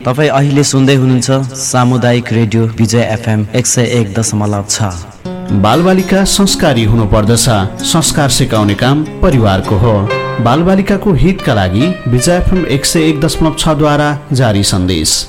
तपाईँ अहिले सुन्दै हुनुहुन्छ सामुदायिक रेडियो विजय एफएम 101.6। बालबालिका संस्कारी हुनुपर्दछ, संस्कार सिकाउने काम परिवारको हो। बालबालिकाको हितका लागि विजय एफएम 101.6 द्वारा जारी सन्देश।